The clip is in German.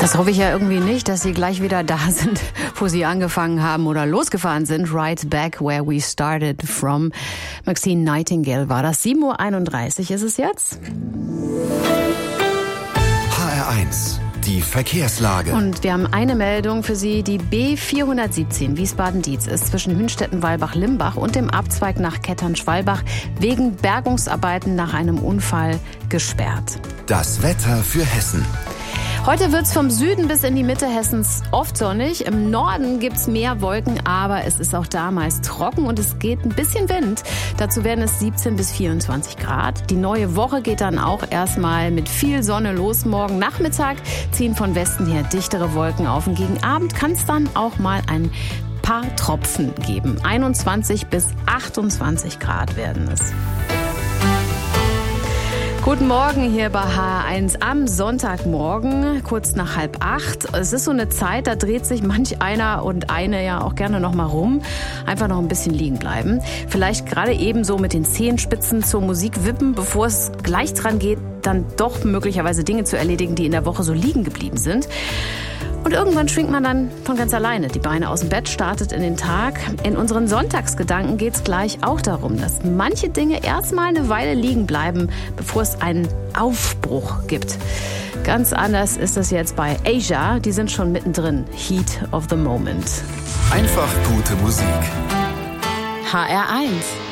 Das hoffe ich ja irgendwie nicht, dass Sie gleich wieder da sind, wo Sie angefangen haben oder losgefahren sind. Right back where we started from. Maxine Nightingale war das. 7:31 Uhr ist es jetzt. HR1, die Verkehrslage. Und wir haben eine Meldung für Sie. Die B417 Wiesbaden-Dietz ist zwischen Hünstetten-Walbach-Limbach und dem Abzweig nach Kettern-Schwalbach wegen Bergungsarbeiten nach einem Unfall gesperrt. Das Wetter für Hessen. Heute wird's vom Süden bis in die Mitte Hessens oft sonnig. Im Norden gibt's mehr Wolken, aber es ist auch da meist trocken und es geht ein bisschen Wind. Dazu werden es 17 bis 24 Grad. Die neue Woche geht dann auch erstmal mit viel Sonne los. Morgen Nachmittag ziehen von Westen her dichtere Wolken auf. Und gegen Abend kann es dann auch mal ein paar Tropfen geben. 21 bis 28 Grad werden es. Guten Morgen hier bei HR1 am Sonntagmorgen, kurz nach 7:30. Es ist so eine Zeit, da dreht sich manch einer und eine ja auch gerne noch mal rum. Einfach noch ein bisschen liegen bleiben. Vielleicht gerade eben so mit den Zehenspitzen zur Musik wippen, bevor es gleich dran geht, dann doch möglicherweise Dinge zu erledigen, die in der Woche so liegen geblieben sind. Und irgendwann schwingt man dann von ganz alleine die Beine aus dem Bett, startet in den Tag. In unseren Sonntagsgedanken geht es gleich auch darum, dass manche Dinge erstmal eine Weile liegen bleiben, bevor es einen Aufbruch gibt. Ganz anders ist es jetzt bei Asia. Die sind schon mittendrin. Heat of the Moment. Einfach gute Musik. HR1.